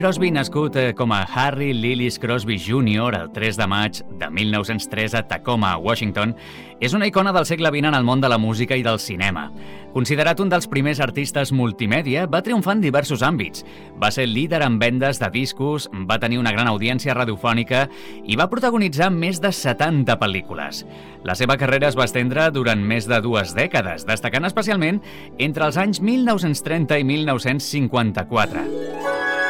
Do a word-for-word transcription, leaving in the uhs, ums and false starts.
Crosby, nascut eh, com a Harry Lillis Crosby júnior el tres de maig de mil nou-cents tres a Tacoma, Washington, és una icona del segle vint en el món de la música i del cinema. Considerat un dels primers artistes multimèdia, va triomfar en diversos àmbits. Va ser líder en vendes de discos, va tenir una gran audiència radiofònica i va protagonitzar més de setanta pel·lícules. La seva carrera es va estendre durant més de dues dècades, destacant especialment entre els anys mil nou-cents trenta i mil nou-cents cinquanta-quatre.